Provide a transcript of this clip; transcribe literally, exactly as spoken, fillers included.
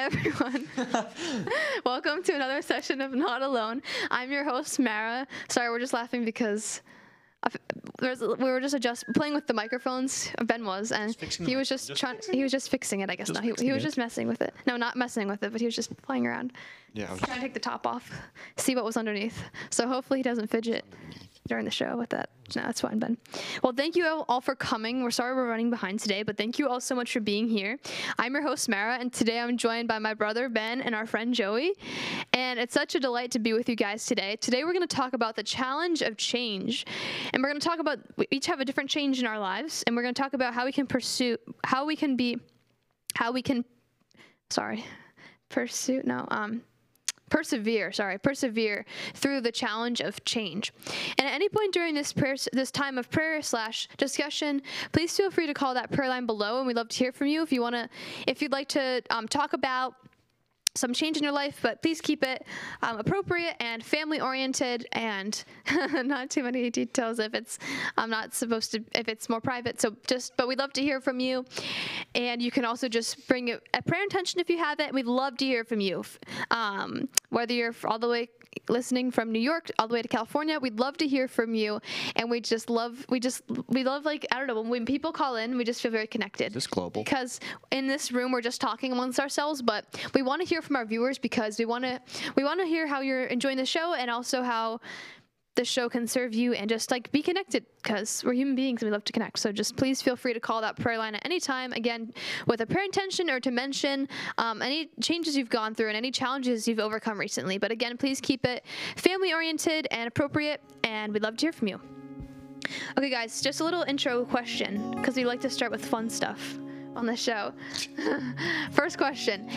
everyone. Welcome to another session of Not Alone. I'm your host, Mara. Sorry, we're just laughing because of- there's, we were just adjust playing with the microphones. Ben was, and he was just, Just trying. fixing He it? was just fixing it. I guess Just no, he, fixing he was it? just messing with it. No, not messing with it, but he was just playing around. Yeah, I was Trying to take the top off, see what was underneath. So hopefully he doesn't fidget during the show with that. No, that's fine, Ben. Well, thank you all for coming. We're sorry we're running behind today, but thank you all so much for being here. I'm your host, Mara, and today I'm joined by my brother, Ben, and our friend, Joey. And it's such a delight to be with you guys today. Today we're going to talk about the challenge of change. And we're going to talk about, we each have a different change in our lives, and we're going to talk about how we can pursue, how we can be, how we can, sorry, pursue, no, um, persevere, sorry, persevere through the challenge of change. And at any point during this prayer, this time of prayer slash discussion, please feel free to call that prayer line below, and we'd love to hear from you. If you want to, if you'd like to um, talk about some change in your life, but please keep it um, appropriate and family-oriented, and not too many details if it's I'm not supposed to, if it's more private. So just, but we'd love to hear from you, and you can also just bring a, a prayer intention if you have it. We'd love to hear from you, um, whether you're all the way listening from New York all the way to California. We'd love to hear from you, and we just love, we just, we love like I don't know, when, when people call in, we just feel very connected. this global. Because in this room we're just talking amongst ourselves, but we want to hear from our viewers because we want to we want to hear how you're enjoying the show, and also how the show can serve you, and just like be connected, because we're human beings and we love to connect. So just please feel free to call that prayer line at any time, again, with a prayer intention or to mention um, any changes you've gone through and any challenges you've overcome recently. But again, please keep it family oriented and appropriate, and we'd love to hear from you. Okay guys, just a little intro question, because we like to start with fun stuff on the show. First question.